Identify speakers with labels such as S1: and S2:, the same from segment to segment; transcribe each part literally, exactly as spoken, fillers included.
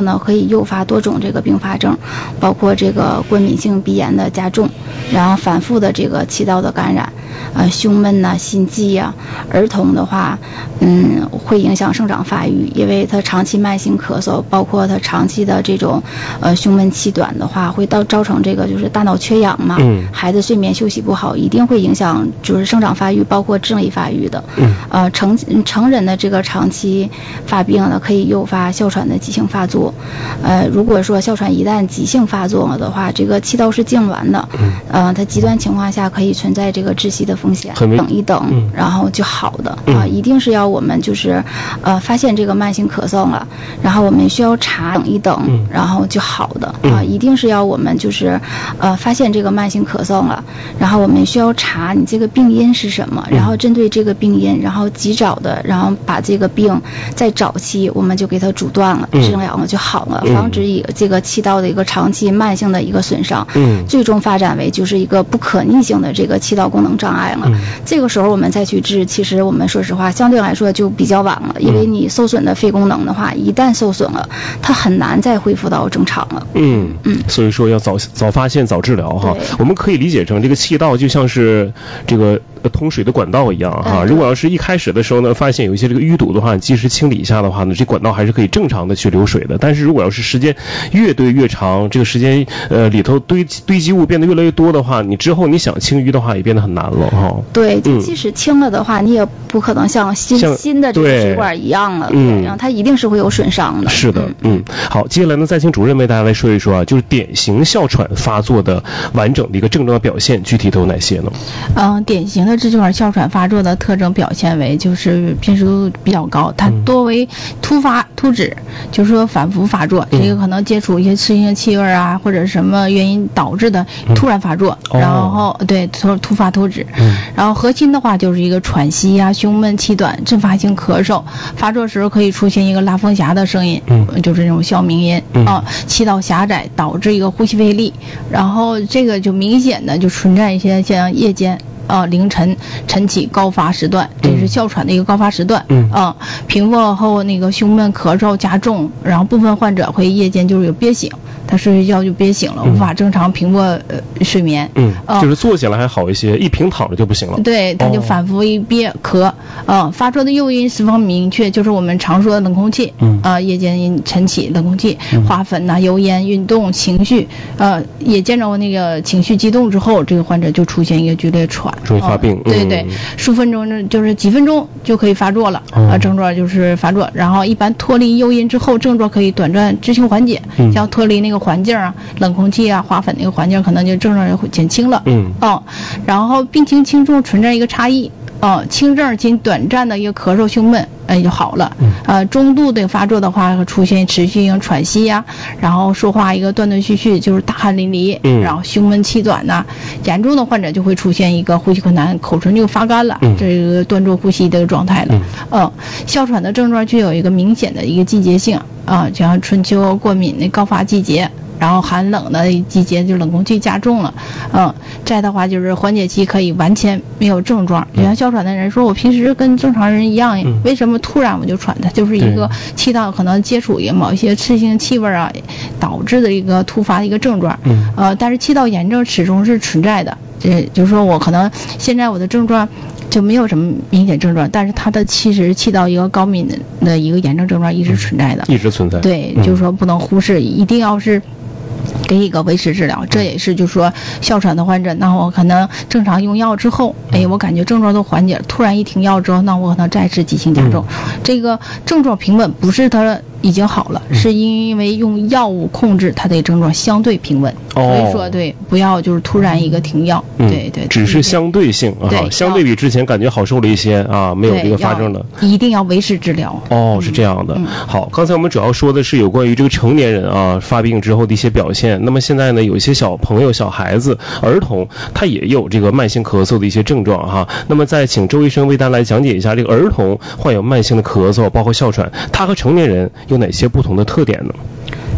S1: 呢，可以诱发多种这个并发症，包括这个过敏性鼻炎的加重，然后反复的这个气道的感染，呃，胸闷呐、啊、心悸呀、啊。儿童的话，嗯，会影响生长发育，因为他长期慢性咳嗽，包括他长期的这种呃胸闷气短的话，会到造成这个就是大脑缺氧嘛，嗯，孩子睡眠休息不好，一定会影响就是生长发育，包括智力发育的。嗯，呃，成成人的这个长期发病呢，可以诱发哮喘的急性发作。呃，如果说哮喘一旦急性发作了的话，这个气道是痉挛的，嗯，呃，它极端情况下可以存在这个窒息的风险。等一等，嗯，然后就好的啊、呃，一定是要我们就是呃发现这个慢性咳嗽了，然后我们需要查等一等，嗯，然后就好的啊、呃，一定是要我们就是呃发现这个慢性咳嗽了，然后我们需要查你这个病因是什么，然后针对这个病因，然后及早的，然后把这个病在早期我们就给它阻断了，治疗了就好了，防止以这个气道的一个长期慢性的一个损伤，嗯，最终发展为就是一个不可逆性的这个气道功能障碍了。嗯、这个时候我们再去治，其实我们说实话相对来说就比较晚了，因为你受损的肺功能的话，一旦受损了，它很难再恢复到正常了。
S2: 嗯嗯，所以说要早早发现早治疗哈。我们可以理解成这个气道就像是这个通水的管道一样哈。如果要是一开始的时候呢，发现有一些这个淤堵的话，及时清理一下的话呢，这管道还是可以正常的去流水的。但是如果要是时间越堆越长，这个时间呃里头堆堆积物变得越来越多的话，你之后你想清淤的话也变得很难了哈。
S1: 对，就即使清了的话，嗯、你也不可能像新像新的这个水管一样了，嗯，然后它一定是会有损伤的。
S2: 是的，嗯，好，接下来呢，再请主任为大家来说一说啊，就是典型哮喘发作的完整的一个症状表现，具体都有哪些呢？
S3: 嗯，典型的支气管哮喘发作的特征表现为就是辨识度比较高，它多为突发突止，就是说反复发作，嗯、这个可能接触一些刺激性气味啊，或者什么原因导致的突然发作，嗯、然后、哦、对突突发突止，嗯，然后核心的话就是一个喘息啊、胸闷气短、阵发性咳嗽，发作时候可以出现一个拉风匣的声音，嗯，就是这种哮鸣音，嗯、啊，气道狭窄导致一个呼吸费力，然后这个就明显的就存在一些像夜间。呃，凌晨晨起高发时段，这是哮喘的一个高发时段。嗯，啊、呃，平复后那个胸闷咳嗽加重，然后部分患者会夜间就是有憋醒，他睡觉就憋醒了，嗯、无法正常平卧呃睡眠。嗯，
S2: 呃、就是坐起来还好一些，一平躺着就不行了。
S3: 对，他就反复一憋咳，呃，发作的诱因十分明确，就是我们常说的冷空气。嗯，啊、呃，夜间晨起冷空气，嗯、花粉呐、啊、油烟、运动、情绪，呃，也见着那个情绪激动之后，这个患者就出现一个剧烈喘。
S2: 容易发病，
S3: 哦、对对，数分钟就是几分钟就可以发作了，啊、嗯，症状就是发作，然后一般脱离诱因之后，症状可以短暂自行缓解，嗯、像脱离那个环境啊，冷空气啊、花粉那个环境，可能就症状就会减轻了，嗯，哦，然后病情轻重存在一个差异。哦，轻症仅短暂的一个咳嗽、胸闷，哎就好了。嗯。呃，中度的发作的话，会出现持续性喘息呀、啊，然后说话一个断断续续，就是大汗淋漓。嗯。然后胸闷气短呐、啊，严重的患者就会出现一个呼吸困难，口唇就发干了，嗯、这个断住呼吸的状态了。嗯。呃，哮喘的症状具有一个明显的一个季节性啊，就像春秋过敏的高发季节。然后寒冷的季节就冷空气加重了，嗯，再的话就是缓解期可以完全没有症状。就像哮喘的人说，我平时跟正常人一样，嗯、为什么突然我就喘？它就是一个气道可能接触某一些刺激性气味啊导致的一个突发的一个症状。嗯，呃，但是气道炎症始终是存在的，这就是说我可能现在我的症状就没有什么明显症状，但是它的其实气道一个高敏的一个炎症症状一直存在的，
S2: 一直存在。
S3: 对，嗯、就是说不能忽视，一定要是。给一个维持治疗，这也是就是说哮喘的患者，那我可能正常用药之后，哎，我感觉症状都缓解了，突然一停药之后，那我可能再次急性加重。嗯、这个症状平稳不是他已经好了，嗯、是因为用药物控制他的症状相对平稳。哦、所以说对，不要就是突然一个停药。嗯、对对，
S2: 只是相对性啊，相对比之前感觉好受了一些啊，没有这个发症的。
S3: 一定要维持治疗。
S2: 哦，是这样的。嗯、好，刚才我们主要说的是有关于这个成年人啊发病之后的一些表现。那么现在呢，有一些小朋友、小孩子、儿童，他也有这个慢性咳嗽的一些症状哈。那么再请周医生为大家来讲解一下，这个儿童患有慢性的咳嗽，包括哮喘，他和成年人有哪些不同的特点呢？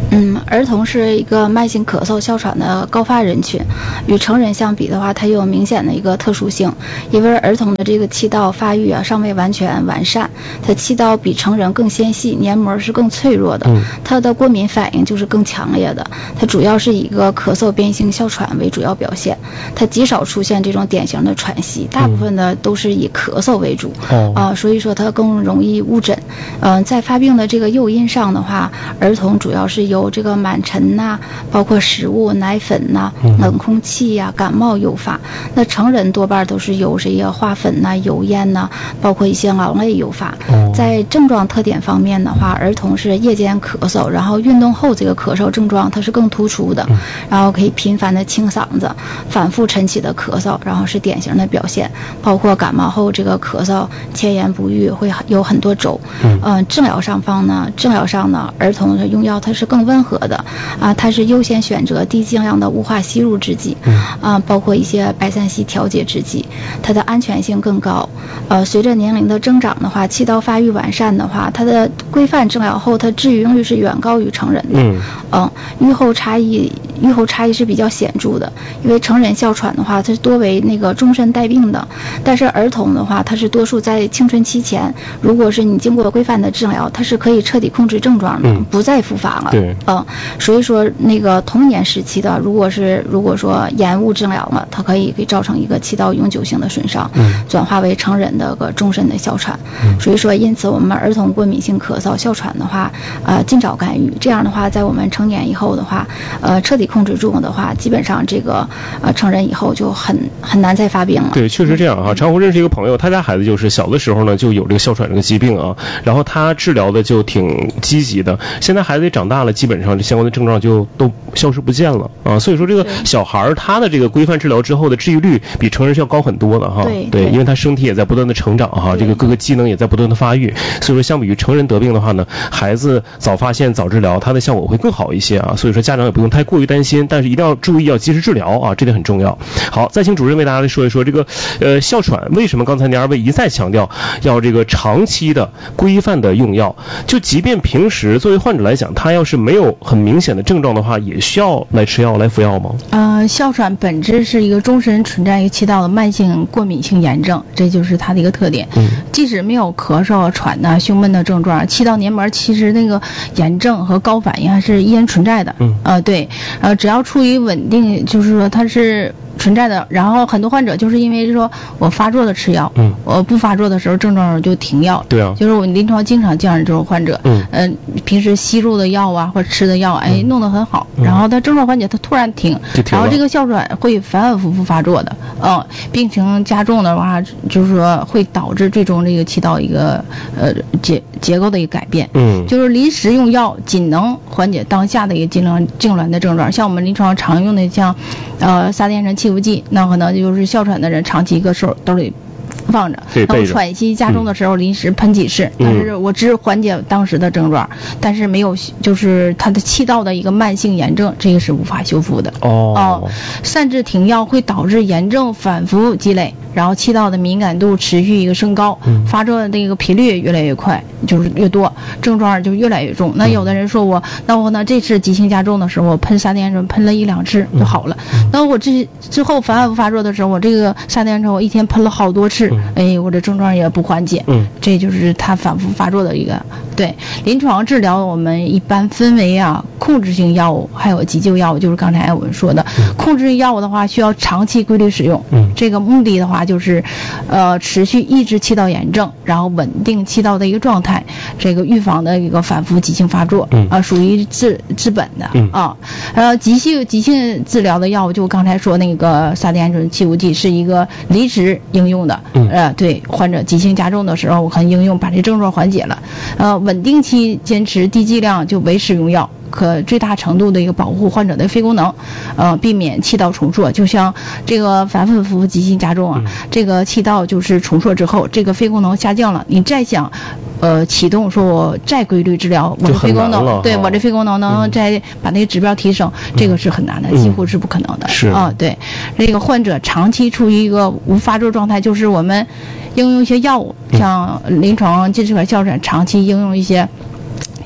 S1: 嗯，儿童是一个慢性咳嗽、哮喘的高发人群，与成人相比的话，它有明显的一个特殊性，因为儿童的这个气道发育啊尚未完全完善，它气道比成人更纤细，黏膜是更脆弱的，它的过敏反应就是更强烈的，它主要是以一个咳嗽、变性哮喘为主要表现，它极少出现这种典型的喘息，大部分的都是以咳嗽为主，啊、嗯呃，所以说它更容易误诊。嗯、呃，在发病的这个诱因上的话，儿童主要是由这个螨尘呐、包括食物、奶粉呐、冷空气呀、啊、感冒诱发。那成人多半都是由这些花粉呐、油烟呐，包括一些狼类诱发。在症状特点方面的话，儿童是夜间咳嗽，然后运动后这个咳嗽症状它是更突出的，然后可以频繁的清嗓子，反复晨起的咳嗽，然后是典型的表现。包括感冒后这个咳嗽千言不愈，会有很多周。嗯、呃，治疗上方呢，治疗上呢，儿童的用药它是更温和的啊，它是优先选择低剂量的雾化吸入制剂，啊，包括一些白三烯调节制剂，它的安全性更高。呃，随着年龄的增长的话，气道发育完善的话，它的规范治疗后，它治愈率是远高于成人的。嗯，嗯，预后差异，预后差异是比较显著的，因为成人哮喘的话，它是多为那个终身带病的，但是儿童的话，它是多数在青春期前，如果是你经过规范的治疗，它是可以彻底控制症状的，嗯、不再复发了。对，嗯，所以说那个童年时期的，如果是如果说延误治疗了，它可以给造成一个气道永久性的损伤，嗯，转化为成人的个终身的哮喘。嗯，所以说，因此我们儿童过敏性咳嗽、哮喘的话，呃，尽早干预，这样的话，在我们成年以后的话，呃，彻底控制住的话，基本上这个呃成人以后就很很难再发病了。
S2: 对，确实这样哈。常湖认识一个朋友，他家孩子就是小的时候呢就有这个哮喘这个疾病啊，然后他治疗的就挺积极的，现在孩子长大了，基本上这相关的症状就都消失不见了啊。所以说这个小孩他的这个规范治疗之后的治愈率比成人是要高很多的哈。对，对，因为他身体也在不断的成长哈，这个各个机能也在不断的发育，所以说相比于成人得病的话呢，孩子早发现早治疗，它的效果会更好一些啊。所以说家长也不用太过于担心，但是一定要注意要及时治疗啊，这点很重要。好，再请主任为大家来说一说这个呃哮喘为什么刚才您二位一再强调要这个长期的规范的用药，就即便平时作为患者来讲，他要是没有很明显的症状的话，也需要来吃药来服药吗？
S3: 呃，哮喘本质是一个终身存在一个气道的慢性过敏性炎症，这就是它的一个特点。嗯，即使没有咳嗽、喘呐、胸闷的症状，气道黏膜其实那个炎症和高反应还是依然存在的。嗯，呃，对，呃，只要处于稳定，就是说它是存在的。然后很多患者就是因为说我发作的吃药，嗯，我不发作的时候症状就停药。对啊，就是我临床经常见这种患者，嗯，呃，平时吸入的药啊或者吃的药，哎，弄得很好，嗯、然后他症状缓解，他突然停，然后这个哮喘会反反复复发作的，嗯，病情加重的话，就是说会导致最终这个气道一个呃结结构的一个改变，嗯，就是临时用药仅能缓解当下的一个痉挛痉挛的症状，像我们临床常用的像呃沙甸醇气服剂，那可能就是哮喘的人长期一个手兜里放着，那我喘息加重的时候临时喷几次，嗯、但是我只缓解当时的症状，嗯、但是没有就是他的气道的一个慢性炎症，这个是无法修复的。哦，哦擅自停药会导致炎症反复积累，然后气道的敏感度持续一个升高，嗯、发作的这个频率越来越快，就是越多，症状就越来越重。那有的人说我，那我呢这次急性加重的时候，我喷沙甸醇喷了一两次就好了，嗯、那我这之后反反复发作的时候，我这个沙甸醇我一天喷了好多次。哎，我的症状也不缓解，嗯，这就是它反复发作的一个。对，临床治疗我们一般分为啊控制性药物还有急救药物，就是刚才我们说的，嗯、控制性药物的话需要长期规律使用，嗯，这个目的的话就是呃持续抑制气道炎症，然后稳定气道的一个状态，这个预防的一个反复急性发作，嗯啊，属于治治本的，嗯啊，呃急性急性治疗的药物就刚才说那个沙甸醇气服剂是一个临时应用的，嗯。呃，对，患者急性加重的时候，我可能应用把这症状缓解了。呃，稳定期坚持低剂量就维持用药，可最大程度的一个保护患者的肺功能，呃，避免气道重塑。就像这个反反复复急性加重啊，嗯、这个气道就是重塑之后，这个肺功能下降了，你再想呃启动说我再规律治疗，我的肺功能，对我这肺功能能再把那个指标提升，嗯、这个是很难的，几乎是不可能的。是啊，对，这个患者长期处于一个无发作状态，就是我们应用一些药物，像临床支气管哮喘长期应用一些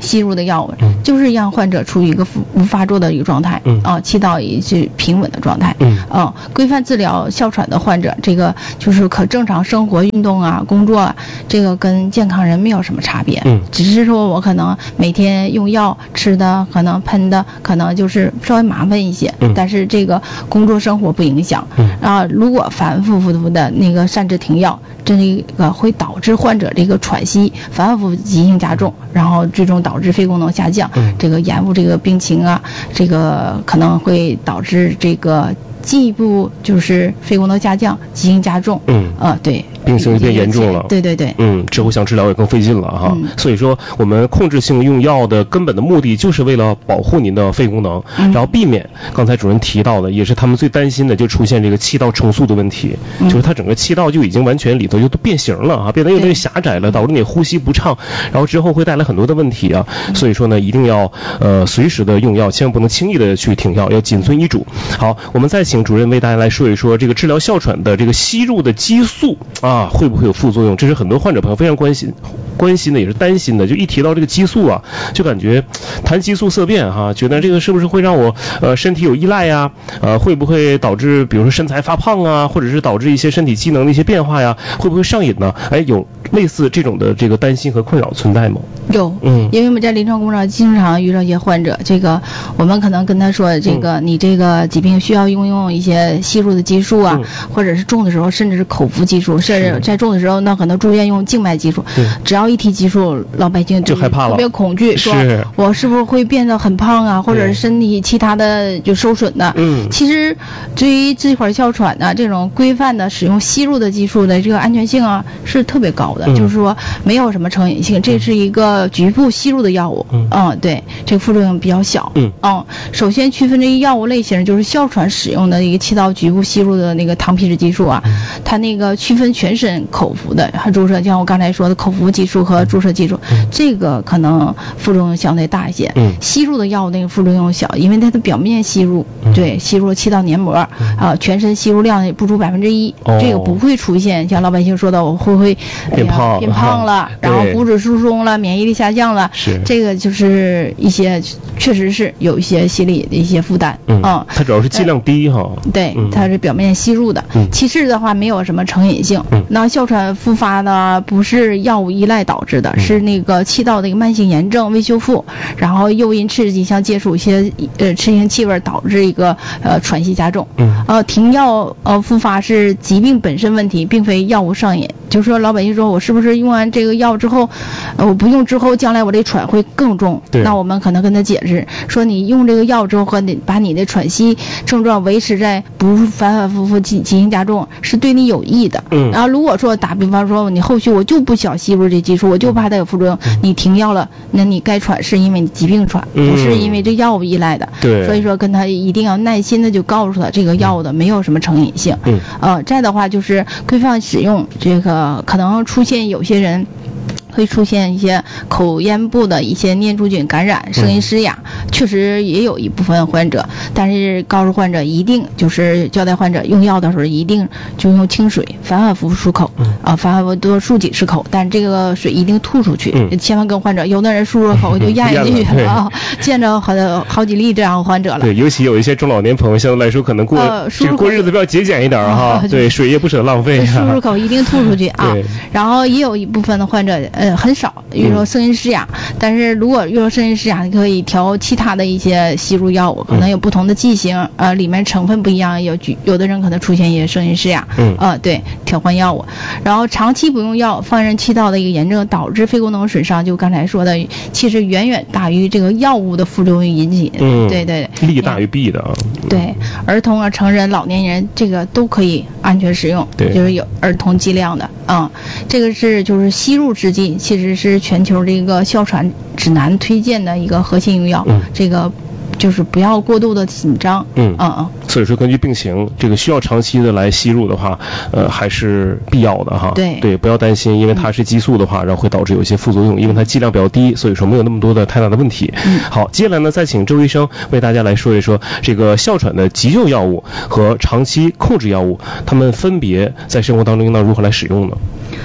S3: 吸入的药物，嗯、就是让患者处于一个无发作的一个状态，嗯啊，起到一些平稳的状态，嗯啊，规范治疗哮喘的患者，这个就是可正常生活、运动啊、工作啊，这个跟健康人没有什么差别，嗯，只是说我可能每天用药吃的，可能喷的，可能就是稍微麻烦一些，嗯，但是这个工作生活不影响，嗯啊，如果反复复的那个擅自停药，这个会导致患者这个喘息反反复复急性加重，然后最终导致肺功能下降，嗯、这个延误这个病情啊，这个可能会导致这个进一步就是肺功能下降、急性加重，嗯，呃，对，
S2: 病情变严重了，
S3: 对对对，
S2: 嗯，之后想治疗也更费劲了哈。嗯、所以说，我们控制性用药的根本的目的就是为了保护您的肺功能，嗯、然后避免刚才主任提到的，也是他们最担心的，就出现这个气道重塑的问题，嗯、就是它整个气道就已经完全里头就都变形了啊，变得越来越狭窄了，导致你呼吸不畅，然后之后会带来很多的问题啊。嗯、所以说呢，一定要呃随时的用药，千万不能轻易的去停药，要谨遵医嘱。好，我们再请主任为大家来说一说这个治疗哮喘的这个吸入的激素啊，会不会有副作用？这是很多患者朋友非常关心关心的，也是担心的。就一提到这个激素啊，就感觉谈激素色变哈，觉得这个是不是会让我呃身体有依赖呀？呃，会不会导致比如说身材发胖啊，或者是导致一些身体机能的一些变化呀？会不会上瘾呢？哎，有类似这种的这个担心和困扰存在吗？
S3: 有，嗯，因为我们在临床工作上经常遇到一些患者，这个我们可能跟他说，这个、嗯、你这个疾病需要用用一些吸入的激素啊，嗯、或者是重的时候甚至是口服激素，甚至在重的时候那可能住院用静脉激素。只要一提激素，老百姓
S2: 就害怕了，
S3: 特别恐惧，说我是不是会变得很胖啊，或者是身体其他的就受损的。嗯，其实对于支气管哮喘呢、啊，这种规范的使用吸入的激素的这个安全性啊是特别高的，嗯、就是说没有什么成瘾性，这是一个局部吸入的药物。嗯，嗯对，这个副作用比较小。嗯，嗯，首先区分这个药物类型，就是哮喘使用的一个气道局部吸入的那个糖皮质激素啊，嗯、它那个区分全身口服的和注射，像我刚才说的口服激素和注射激素，嗯、这个可能副作用相对大一些。嗯，吸入的药物那个副作用小，因为它的表面吸入，嗯、对，吸入气道黏膜，嗯、啊，全身吸入量也不足百分之一，哦、这个不会出现像老百姓说的我会不会
S2: 变胖、哎、
S3: 变胖了，然后骨质疏松了，免疫力下降了，
S2: 是
S3: 这个就是一些确实是有一些心理的一些负担。嗯，
S2: 啊，它主要是剂量低哈。
S3: 对，嗯、它是表面吸入的。嗯，其次的话没有什么成瘾性。嗯，那哮喘复发呢不是药物依赖导致的，嗯、是那个气道的一个慢性炎症未修复，然后诱因刺激像接触一些呃吃性气味导致一个呃喘息加重。嗯，呃停药呃复发是疾病本身问题，并非药物上瘾。就是说老百姓说我是不是用完这个药之后，呃我不用之后将来我这喘会更重？对，那我们可能跟他解释说，你用这个药之后和你把你的喘息症状维持在不反反复复急急性加重，是对你有益的。嗯，然后如果说打比方说你后续我就不想吸入这激素，我就怕它有副作用，嗯、你停药了，那你该喘是因为你疾病喘，嗯、不是因为这药物依赖的。对，所以说跟他一定要耐心的就告诉他这个药物的没有什么成瘾性。嗯，呃，再的话就是规范使用，这个可能出现有些人会出现一些口咽部的一些念珠菌感染、声音嘶哑，嗯、确实也有一部分患者，但是告诉患者一定就是交代患者用药的时候一定就用清水反反复复漱口，嗯、啊，反反复复多漱几十口，但这个水一定吐出去，嗯、千万跟患者，有的人漱漱口就咽下去了啊，见着好好几例这样的患者了。
S2: 对，尤其有一些中老年朋友，相对来说可能过、呃、这个过日子比较节俭一点哈，呃、对，水也不舍浪费，
S3: 漱漱口一定吐出去啊。然后也有一部分的患者。呃，很少，比如说声音嘶哑，嗯、但是如果遇到声音嘶哑，你可以调其他的一些吸入药物，可能有不同的剂型，嗯、呃，里面成分不一样，有有的人可能出现一些声音嘶哑，嗯，呃，对，调换药物，然后长期不用药，放任气道的一个炎症导致肺功能损伤，就刚才说的，其实远远大于这个药物的副作用引起的，嗯，对对对，
S2: 利大于弊的啊，
S3: 嗯、对，儿童啊、成人、老年人这个都可以安全使用，对，就是有儿童剂量的，啊、嗯，这个是就是吸入制剂。其实是全球这个哮喘指南推荐的一个核心用药，嗯、这个就是不要过度的紧张。嗯嗯嗯。
S2: 所以说根据病情，这个需要长期的来吸入的话，呃，还是必要的哈。对对，不要担心，因为它是激素的话，然后会导致有一些副作用，因为它剂量比较低，所以说没有那么多的太大的问题。嗯。好，接下来呢，再请周医生为大家来说一说这个哮喘的急救药物和长期控制药物，它们分别在生活当中应当如何来使用呢？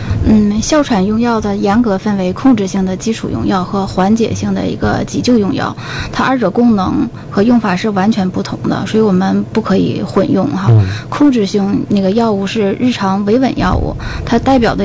S1: 嗯，哮喘用药的严格分为控制性的基础用药和缓解性的一个急救用药，它二者功能和用法是完全不同的，所以我们不可以混用哈。嗯、控制性那个药物是日常维稳药物，它代表的